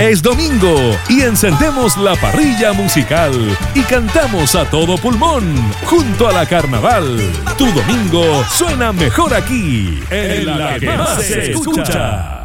Es domingo y encendemos la parrilla musical y cantamos a todo pulmón junto a la Carnaval. Tu domingo suena mejor aquí, en la que más se escucha.